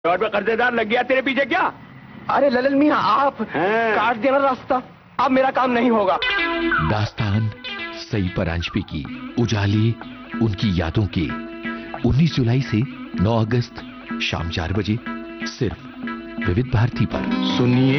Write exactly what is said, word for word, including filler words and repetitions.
और में कर्जेदार लग गया तेरे पीछे क्या? अरे ललन मियां, आप काट देना रास्ता, अब मेरा काम नहीं होगा। दास्तान सई परांजपे की उजाली उनकी यादों की उन्नीस जुलाई से नौ अगस्त शाम चार बजे सिर्फ विविध भारती पर। सुनिए